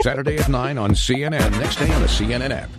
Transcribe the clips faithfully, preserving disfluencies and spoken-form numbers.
Saturday at nine on C N N. Next day on the C N N app.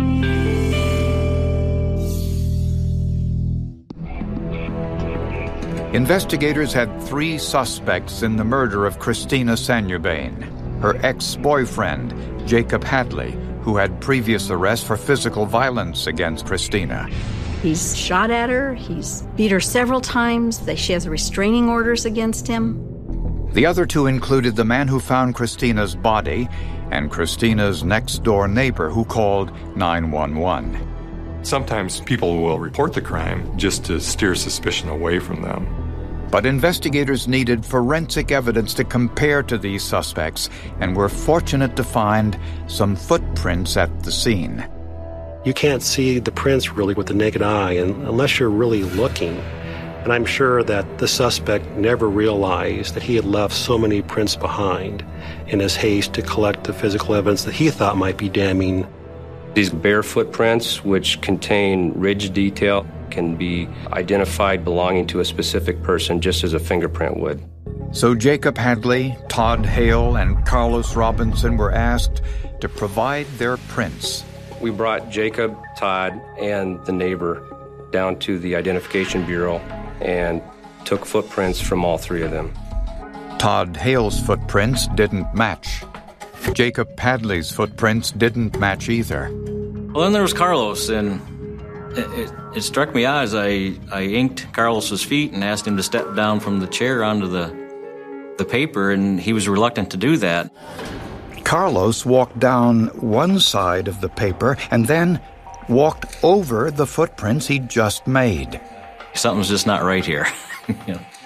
Investigators had three suspects in the murder of Christina Sanyubain. Her ex-boyfriend, Jacob Hadley, who had previous arrests for physical violence against Christina. He's shot at her. He's beat her several times. She has restraining orders against him. The other two included the man who found Christina's body and Christina's next-door neighbor who called nine one one. Sometimes people will report the crime just to steer suspicion away from them. But investigators needed forensic evidence to compare to these suspects and were fortunate to find some footprints at the scene. You can't see the prints really with the naked eye unless you're really looking. And I'm sure that the suspect never realized that he had left so many prints behind in his haste to collect the physical evidence that he thought might be damning. These bare footprints, which contain ridge detail, can be identified belonging to a specific person just as a fingerprint would. So Jacob Hadley, Todd Hale, and Carlos Robinson were asked to provide their prints. We brought Jacob, Todd, and the neighbor down to the Identification Bureau and took footprints from all three of them. Todd Hale's footprints didn't match. Jacob Hadley's footprints didn't match either. Well, then there was Carlos, and it, it, it struck me as I, I inked Carlos's feet and asked him to step down from the chair onto the, the paper, and he was reluctant to do that. Carlos walked down one side of the paper and then walked over the footprints he'd just made. Something's just not right here. You know?